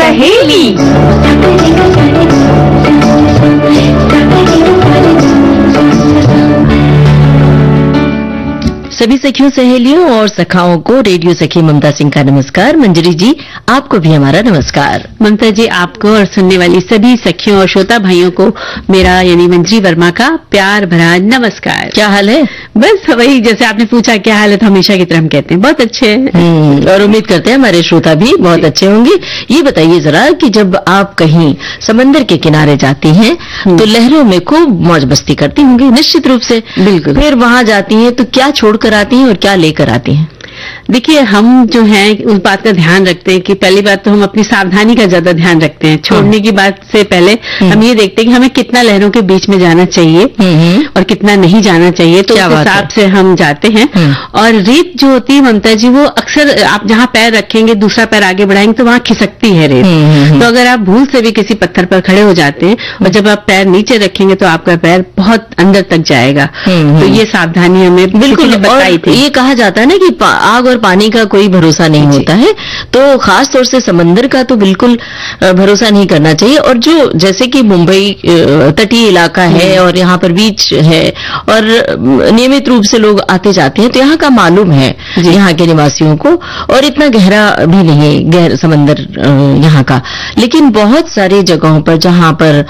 सहेली। सभी सखियों, सहेलियों और सखाओं को रेडियो सखी ममता सिंह का नमस्कार। मंजरी जी, आपको भी हमारा नमस्कार। ममता जी, आपको और सुनने वाली सभी सखियों और श्रोता भाइयों को मेरा यानी मंजरी वर्मा का प्यार भरा नमस्कार। क्या हाल है? बस वही, जैसे आपने पूछा क्या हाल है, तो हमेशा की तरह हम कहते हैं बहुत अच्छे हैं। और उम्मीद करते हैं हमारे श्रोता भी बहुत अच्छे होंगे। ये बताइए जरा कि जब आप कहीं समंदर के किनारे जाती हैं तो लहरों में खूब मौज मस्ती करती होंगी निश्चित रूप से। बिल्कुल। फिर वहां जाती हैं तो क्या छोड़कर आती हैं और क्या लेकर आती हैं? देखिए, हम जो है उस बात का ध्यान रखते हैं कि पहली बात तो हम अपनी सावधानी का ज्यादा ध्यान रखते हैं। छोड़ने की बात से पहले हम ये देखते हैं कि हमें कितना लहरों के बीच में जाना चाहिए और कितना नहीं जाना चाहिए, तो उस हिसाब से हम जाते हैं। और रेत जो होती है ममता जी, वो अक्सर आप जहाँ पैर रखेंगे दूसरा पैर आगे बढ़ाएंगे तो वहां खिसकती है रेत। तो अगर आप भूल से भी किसी पत्थर पर खड़े हो जाते हैं और जब आप पैर नीचे रखेंगे तो आपका पैर बहुत अंदर तक जाएगा। तो ये सावधानी हमें बिल्कुल बताई थी। ये कहा जाता है ना कि आग और पानी का कोई भरोसा नहीं होता है, तो खास तौर से समंदर का तो बिल्कुल भरोसा नहीं करना चाहिए। और जो जैसे कि मुंबई तटीय इलाका है और यहाँ पर बीच है और नियमित रूप से लोग आते जाते हैं, तो यहाँ का मालूम है यहाँ के निवासियों को। और इतना गहरा भी नहीं है समंदर यहाँ का, लेकिन बहुत सारी जगहों पर जहाँ पर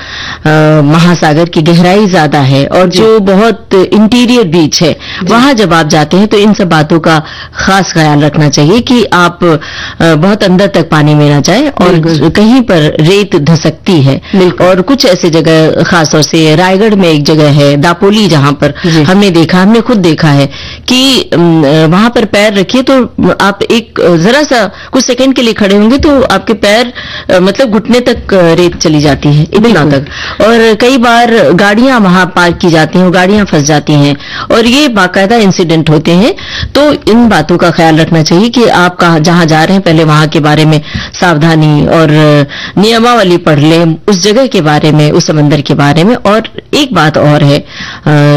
महासागर की गहराई ज्यादा है और जो बहुत इंटीरियर बीच है, वहां जब आप जाते हैं तो इन सब बातों का खास ख्याल रखना चाहिए कि आप बहुत अंदर तक पानी में ना जाए और कहीं पर रेत धसकती है। और कुछ ऐसे जगह, खास तौर से रायगढ़ में एक जगह है दापोली, जहां पर हमने खुद देखा है कि वहां पर पैर रखिए तो आप एक जरा सा कुछ सेकंड के लिए खड़े होंगे तो आपके पैर मतलब घुटने तक रेत चली जाती है, इतना तक। और कई बार गाड़ियां वहां पार्क की जाती हैं, गाड़ियां फंस जाती हैं और ये बाकायदा इंसिडेंट होते हैं। तो इन बातों का ख्याल रखना चाहिए कि आप कहाँ जहां जा रहे हैं पहले वहां के बारे में सावधानी और नियमावली पढ़ लें, उस जगह के बारे में, उस समंदर के बारे में। और एक बात और है,